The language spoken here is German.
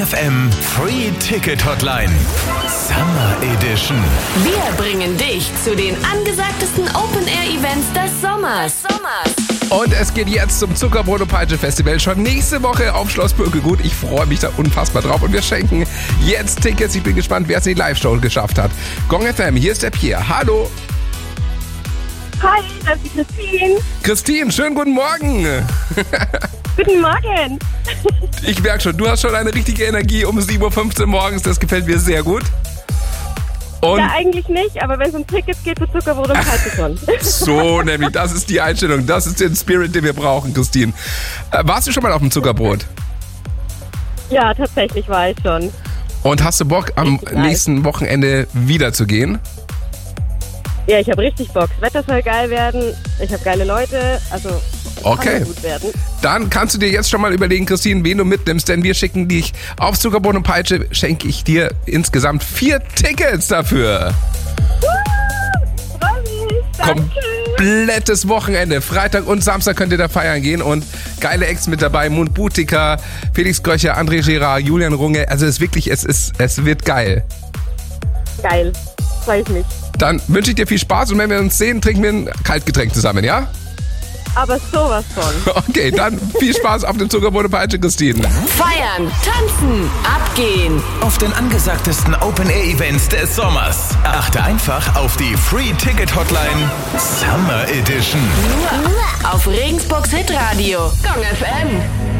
FM Free Ticket Hotline. Summer Edition. Wir bringen dich zu den angesagtesten Open-Air-Events des Sommers. Und es geht jetzt zum Zuckerbrot und Peitsche Festival schon nächste Woche auf Schloss Birkelgut. Ich freue mich da unfassbar drauf und wir schenken jetzt Tickets. Ich bin gespannt, wer es in die Live-Show geschafft hat. Gong FM, hier ist der Pierre. Hallo. Hi, das ist Christine. Christine, schönen guten Morgen. Guten Morgen. Ich merke schon, du hast schon eine richtige Energie um 7.15 Uhr morgens. Das gefällt mir sehr gut. Und Ja, eigentlich nicht, aber wenn es um Tickets geht für Zuckerbrot und Peitsche schon. so, nämlich, das ist die Einstellung. Das ist der Spirit, den wir brauchen, Christine. Warst du schon mal auf dem Zuckerbrot? Ja, tatsächlich war ich schon. Und hast du Bock, am Richtig geil. nächsten Wochenende wieder zu gehen? Ja, ich habe richtig Bock. Das Wetter soll geil werden. Ich habe geile Leute. Also, Okay. kann gut werden. Dann kannst du dir jetzt schon mal überlegen, Christine, wen du mitnimmst, denn wir schicken dich auf Zuckerbrot und Peitsche, schenke ich dir insgesamt 4 Tickets dafür. Freu mich. Danke. Komplettes Wochenende. Freitag und Samstag könnt ihr da feiern gehen und geile Acts mit dabei. Mund Butika, Felix Kröcher, André Gerard, Julian Runge. Also es wird geil. Geil. Freue ich mich. Dann wünsche ich dir viel Spaß und wenn wir uns sehen, trinken wir ein Kaltgetränk zusammen, ja? Aber sowas von. Okay, dann viel Spaß auf dem Zuckerbrot und Peitsche, Christine. Feiern, tanzen, abgehen. Auf den angesagtesten Open-Air-Events des Sommers. Achte einfach auf die Free Ticket Hotline Summer Edition. Nur auf Regensburgs Hitradio. Gong FM.